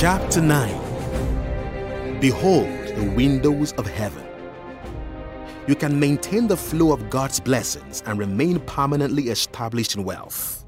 Chapter 9. Behold the windows of heaven. You can maintain the flow of God's blessings and remain permanently established in wealth.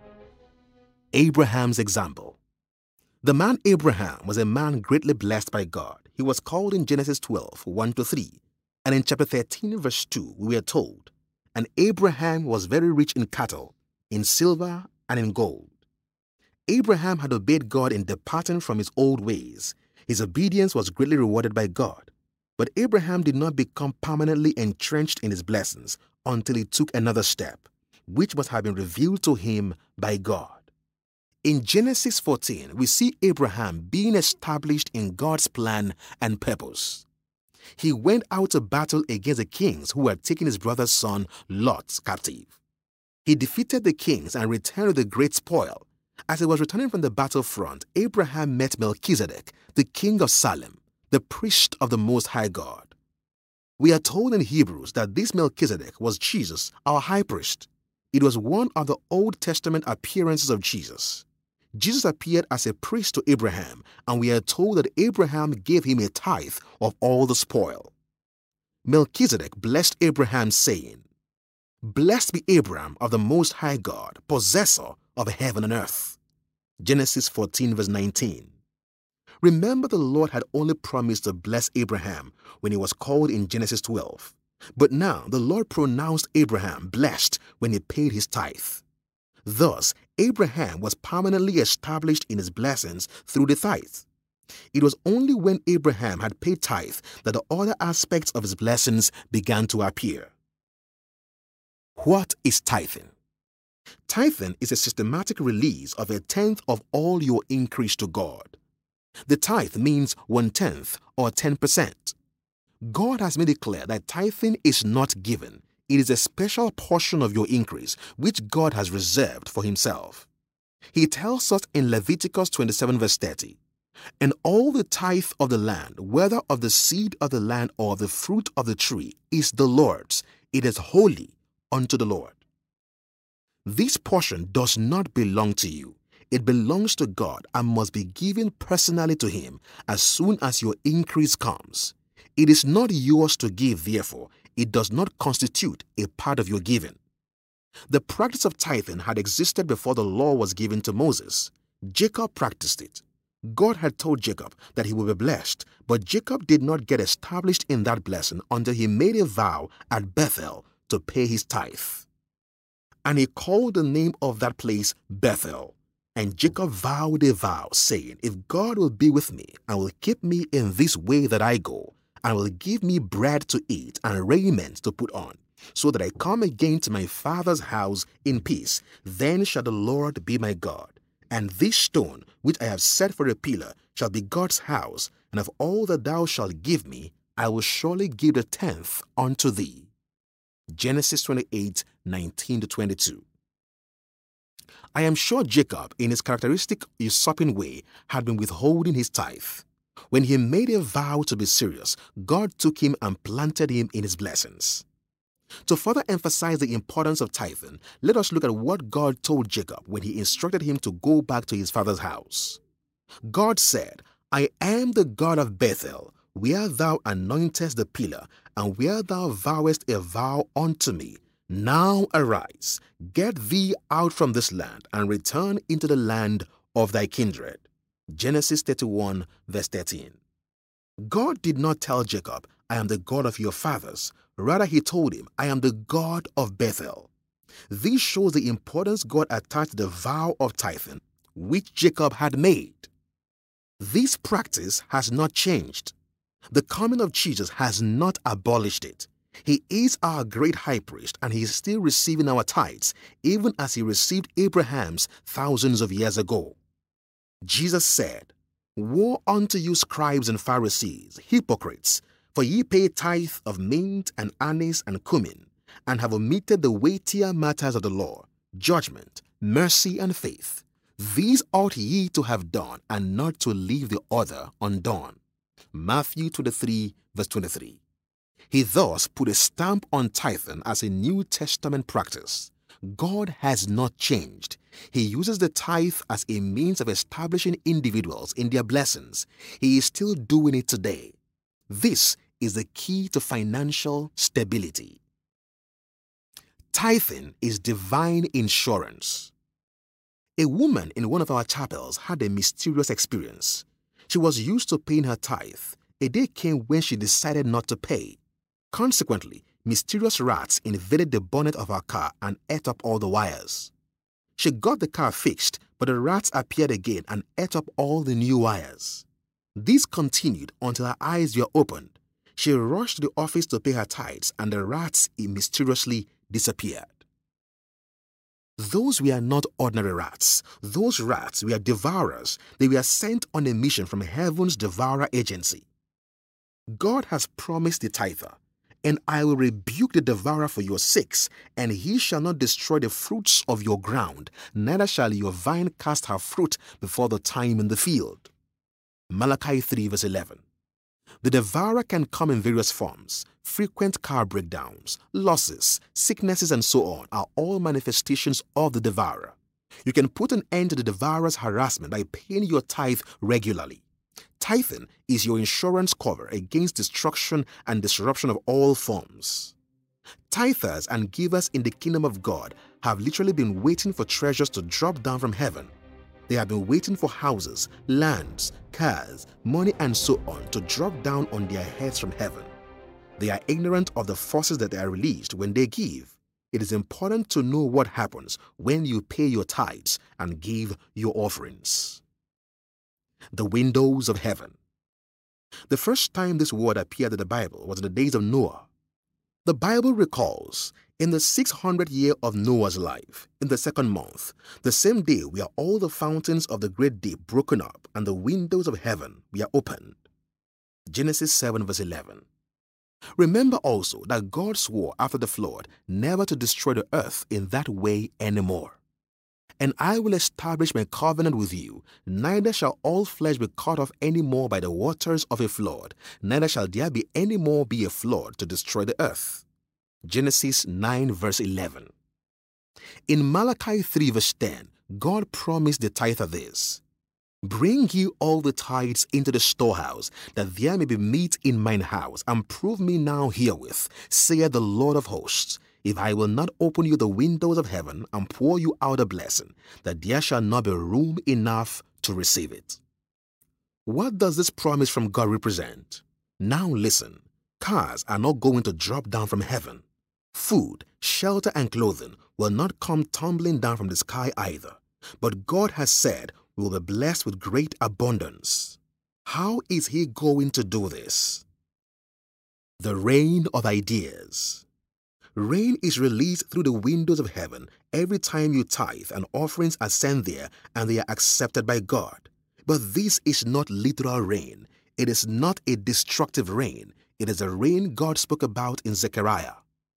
Abraham's example. The man Abraham was a man greatly blessed by God. He was called in Genesis 12, 1-3, and in chapter 13, verse 2, we are told, "And Abraham was very rich in cattle, in silver, and in gold." Abraham had obeyed God in departing from his old ways. His obedience was greatly rewarded by God. But Abraham did not become permanently entrenched in his blessings until he took another step, which must have been revealed to him by God. In Genesis 14, we see Abraham being established in God's plan and purpose. He went out to battle against the kings who had taken his brother's son Lot captive. He defeated the kings and returned with a great spoil. As he was returning from the battlefront, Abraham met Melchizedek, the king of Salem, the priest of the Most High God. We are told in Hebrews that this Melchizedek was Jesus, our high priest. It was one of the Old Testament appearances of Jesus. Jesus appeared as a priest to Abraham, and we are told that Abraham gave him a tithe of all the spoil. Melchizedek blessed Abraham, saying, "Blessed be Abraham of the Most High God, possessor of heaven and earth." Genesis 14, verse 19. Remember, the Lord had only promised to bless Abraham when he was called in Genesis 12. But now the Lord pronounced Abraham blessed when he paid his tithe. Thus, Abraham was permanently established in his blessings through the tithe. It was only when Abraham had paid tithe that the other aspects of his blessings began to appear. What is tithing? Tithing is a systematic release of a tenth of all your increase to God. The tithe means 1/10 or 10%. God has made it clear that tithing is not given. It is a special portion of your increase which God has reserved for himself. He tells us in Leviticus 27, verse 30, "And all the tithe of the land, whether of the seed of the land or of the fruit of the tree, is the Lord's. It is holy unto the Lord." This portion does not belong to you. It belongs to God and must be given personally to him as soon as your increase comes. It is not yours to give, therefore, it does not constitute a part of your giving. The practice of tithing had existed before the law was given to Moses. Jacob practiced it. God had told Jacob that he would be blessed, but Jacob did not get established in that blessing until he made a vow at Bethel to pay his tithe. And he called the name of that place Bethel. And Jacob vowed a vow, saying, "If God will be with me and will keep me in this way that I go, and will give me bread to eat and raiment to put on, so that I come again to my father's house in peace, then shall the Lord be my God. And this stone which I have set for a pillar shall be God's house, and of all that thou shalt give me, I will surely give the tenth unto thee." Genesis 28, 19-22. I am sure Jacob, in his characteristic usurping way, had been withholding his tithe. When he made a vow to be serious, God took him and planted him in his blessings. To further emphasize the importance of tithing, let us look at what God told Jacob when he instructed him to go back to his father's house. God said, "I am the God of Bethel, where thou anointest the pillar, and where thou vowest a vow unto me. Now arise, get thee out from this land, and return into the land of thy kindred." Genesis 31, verse 13. God did not tell Jacob, "I am the God of your fathers." Rather, he told him, "I am the God of Bethel." This shows the importance God attached to the vow of tithing, which Jacob had made. This practice has not changed. The coming of Jesus has not abolished it. He is our great high priest, and he is still receiving our tithes, even as he received Abraham's thousands of years ago. Jesus said, "Woe unto you, scribes and Pharisees, hypocrites, for ye pay tithe of mint and anise and cumin, and have omitted the weightier matters of the law, judgment, mercy, and faith. These ought ye to have done, and not to leave the other undone." Matthew 23, verse 23. He thus put a stamp on tithing as a New Testament practice. God has not changed. He uses the tithe as a means of establishing individuals in their blessings. He is still doing it today. This is the key to financial stability. Tithing is divine insurance. A woman in one of our chapels had a mysterious experience. She was used to paying her tithe. A day came when she decided not to pay. Consequently, mysterious rats invaded the bonnet of her car and ate up all the wires. She got the car fixed, but the rats appeared again and ate up all the new wires. This continued until her eyes were opened. She rushed to the office to pay her tithes, and the rats mysteriously disappeared. Those were not ordinary rats. Those rats were devourers. They were sent on a mission from heaven's devourer agency. God has promised the tither, "And I will rebuke the devourer for your sakes, and he shall not destroy the fruits of your ground, neither shall your vine cast her fruit before the time in the field." Malachi 3 verse 11. The devourer can come in various forms. Frequent car breakdowns, losses, sicknesses, and so on are all manifestations of the devourer. You can put an end to the devourer's harassment by paying your tithe regularly. Tithing is your insurance cover against destruction and disruption of all forms. Tithers and givers in the kingdom of God have literally been waiting for treasures to drop down from heaven. They have been waiting for houses, lands, cars, money, and so on to drop down on their heads from heaven. They are ignorant of the forces that are released when they give. It is important to know what happens when you pay your tithes and give your offerings. The windows of heaven. The first time this word appeared in the Bible was in the days of Noah. The Bible recalls, in the 600th year of Noah's life, in the second month, the same day were all the fountains of the great deep broken up, and the windows of heaven were opened. Genesis 7 verse 11. Remember also that God swore after the flood never to destroy the earth in that way anymore. "And I will establish my covenant with you, neither shall all flesh be cut off any more by the waters of a flood, neither shall there be any more be a flood to destroy the earth." Genesis 9 verse 11. In Malachi 3 verse 10, God promised the tither this: "Bring ye all the tithes into the storehouse, that there may be meat in mine house, and prove me now herewith, saith the Lord of hosts, if I will not open you the windows of heaven and pour you out a blessing, that there shall not be room enough to receive it." What does this promise from God represent? Now listen, cars are not going to drop down from heaven. Food, shelter, and clothing will not come tumbling down from the sky either. But God has said we will be blessed with great abundance. How is He going to do this? The rain of ideas. Rain is released through the windows of heaven every time you tithe, and offerings are sent there and they are accepted by God. But this is not literal rain. It is not a destructive rain. It is a rain God spoke about in Zechariah.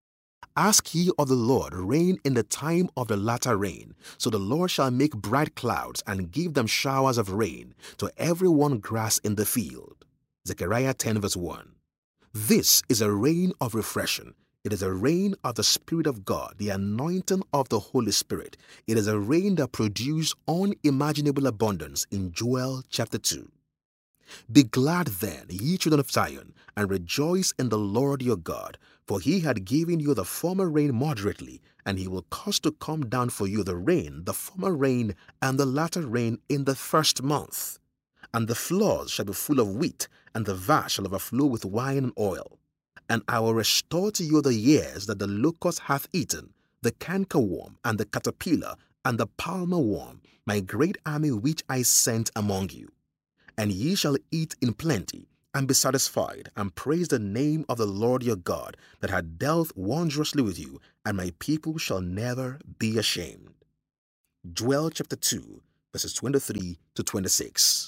"Ask ye of the Lord rain in the time of the latter rain, so the Lord shall make bright clouds and give them showers of rain to every one grass in the field." Zechariah 10 verse 1. This is a rain of refreshing. It is a rain of the Spirit of God, the anointing of the Holy Spirit. It is a rain that produces unimaginable abundance in Joel chapter 2. "Be glad then, ye children of Zion, and rejoice in the Lord your God, for he had given you the former rain moderately, and he will cause to come down for you the rain, the former rain, and the latter rain in the first month. And the floors shall be full of wheat, and the vats shall overflow with wine and oil. And I will restore to you the years that the locust hath eaten, the cankerworm, and the caterpillar, and the palmer worm, my great army which I sent among you. And ye shall eat in plenty, and be satisfied, and praise the name of the Lord your God, that hath dealt wondrously with you, and my people shall never be ashamed." Joel chapter 2, verses 23 to 26.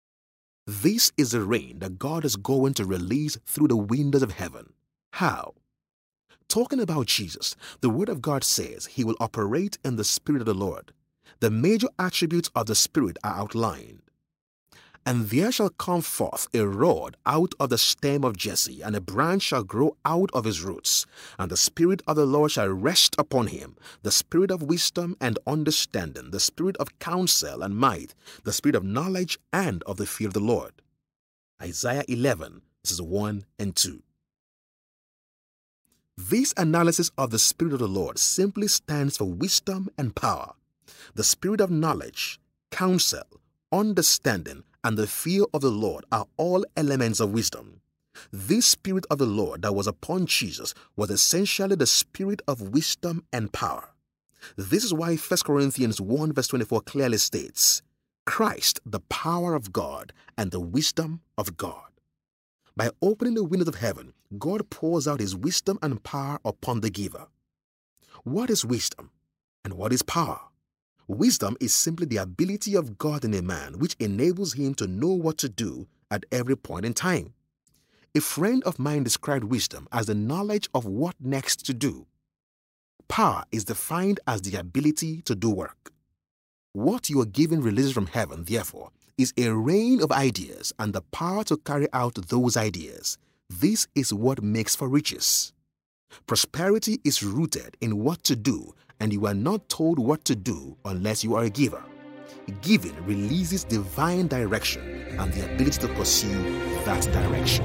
This is the rain that God is going to release through the windows of heaven. How? Talking about Jesus, the Word of God says He will operate in the Spirit of the Lord. The major attributes of the Spirit are outlined. And there shall come forth a rod out of the stem of Jesse, and a branch shall grow out of his roots. And the Spirit of the Lord shall rest upon him, the Spirit of wisdom and understanding, the Spirit of counsel and might, the Spirit of knowledge and of the fear of the Lord. Isaiah 11, verses 1 and 2. This analysis of the Spirit of the Lord simply stands for wisdom and power. The Spirit of knowledge, counsel, understanding, and the fear of the Lord are all elements of wisdom. This Spirit of the Lord that was upon Jesus was essentially the Spirit of wisdom and power. This is why 1 Corinthians 1 verse 24 clearly states, Christ, the power of God and the wisdom of God. By opening the windows of heaven, God pours out his wisdom and power upon the giver. What is wisdom and what is power? Wisdom is simply the ability of God in a man which enables him to know what to do at every point in time. A friend of mine described wisdom as the knowledge of what next to do. Power is defined as the ability to do work. What you are given releases from heaven, therefore, is a rain of ideas and the power to carry out those ideas. This is what makes for riches. Prosperity is rooted in what to do, and you are not told what to do unless you are a giver. Giving releases divine direction and the ability to pursue that direction.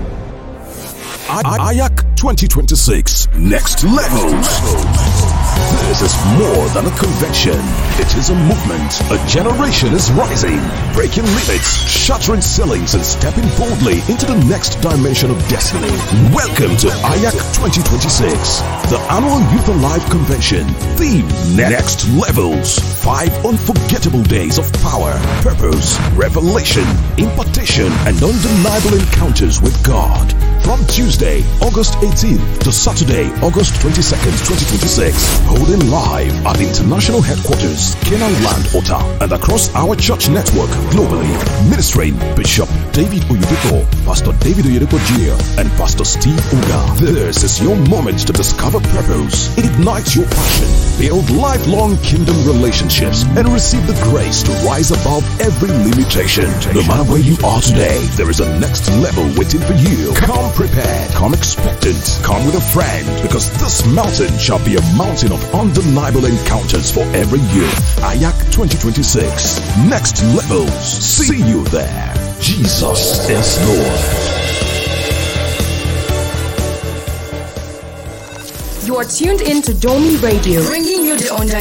AYAK 2026 Next Levels. This is more than a convention. It is a movement. A generation is rising, breaking limits, shattering ceilings, and stepping boldly into the next dimension of destiny. Welcome to AYAK 2026, the annual Youth Alive Convention. Theme: Next Levels. 5 unforgettable days of power, purpose, revelation, impartation, and undeniable encounters with God. From Tuesday, August 18th to Saturday, August 22nd, 2026. Holding live at International Headquarters, Canaan Land, Ota, and across our church network globally. Ministering Bishop David Oyedepo, Pastor David Oyedepo Jr., and Pastor Steve Uga. This is your moment to discover purpose, ignite your passion, build lifelong kingdom relationships, and receive the grace to rise above every limitation. No matter where you are today, there is a next level waiting for you. Come prepared, come expectant, come with a friend, because this mountain shall be a mountain of undeniable encounters for every youth. AYAK 2026. Next Levels. See you there. Jesus is Lord. You are tuned in to Domi Radio, bringing you the